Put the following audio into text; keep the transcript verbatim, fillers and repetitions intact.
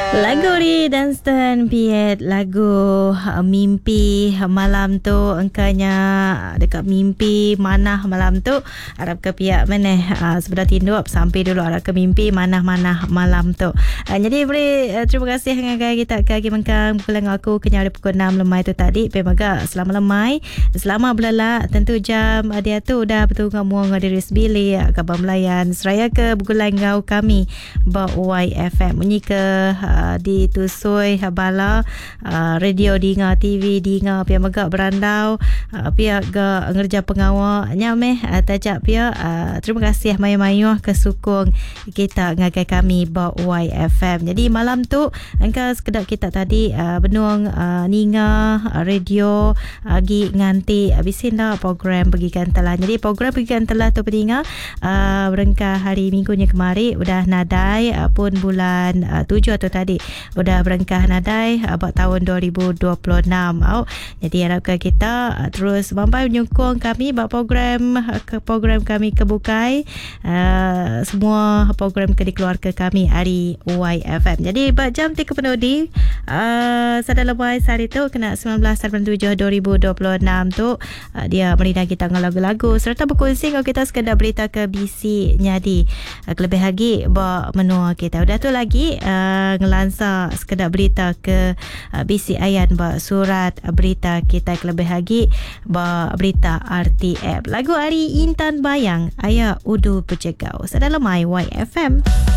Lagu di Dunstan Piet, lagu uh, mimpi malam tu, engkanya dekat mimpi mana malam tu harap ke pihak mana uh, sebelah tindup sampai dulu harap ke mimpi mana-mana malam tu. Uh, jadi boleh uh, terima kasih dengan gaya kita kaki mengkang pulang aku kena ada pukul enam lemai tu tadi pemaga selama lemai selama belala tentu jam uh, dia tu dah betul ngamuang dari Resbili uh, kabar melayan seraya ke bukulan ngau kami ba Y F M bunyi ke uh, di Tusoi Bala uh, radio dinga T V dinga pia magak berandau uh, pia ga ngerja pengawal nyameh uh, tajak pia uh, terima kasih mayu-mayu kesukung kita ngagai kami ba Y F M. Jadi malam tu engkau sekedar kita tadi uh, benuang uh, ninga uh, radio uh, gi nganti habisin dah program bagikan telah. Jadi program bagikan telah tu pedinga uh, berengkah hari minggunya kemari udah nadai uh, pun bulan uh, tujuh atau tadi udah berengkah nadai abad tahun dua ribu dua puluh enam. Oh, jadi harapkan kita uh, terus mampai menyokong kami buat program uh, ke program kami kebukai uh, semua program ke dikeluarkan kami hari Y F M. Jadi buat jam tiga penudi uh, sadar lebay hari tu kena sembilan belas tujuh dua ribu dua puluh enam tu uh, dia merina kita dengan lagu-lagu serta berkongsi kalau kita sekadar berita ke B C nyadi uh, lebih lagi buat menua kita udah tu lagi uh, ngelansa sekedar berita ke uh, B C Ayan ba surat berita kita lebih lagi ba berita R T F lagu Ari Intan Bayang Ayah Udu Pejegau sadar lemai Y F M.